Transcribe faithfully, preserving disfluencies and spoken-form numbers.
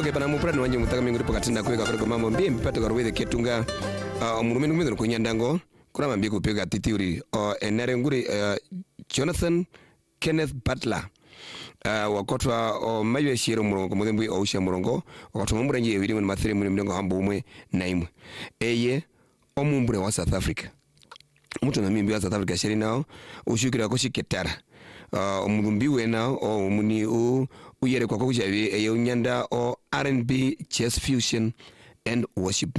no ke pana mupra no wanje mutaka mingu pakati na kuweka kwa mambo mbie mpate kwa rwede ketunga omurume uh, numwe ko nyandango kuna mambie kupega titiuri o enere nguri uh, Jonathan Kenneth Butler uh, wakotwa o mayo shiro murongo mudembu o usha murongo wakotwa mambure nje wiri mu mathiri mu mdengo hambo umwe na imwe eye omumbure wa South Africa mutu na mimbi wa South Africa shiri nao ushukira ko shiketara uh, omulumbi wena o muni u uyere kwa kujawe eye unyanda o R and B jazz fusion and worship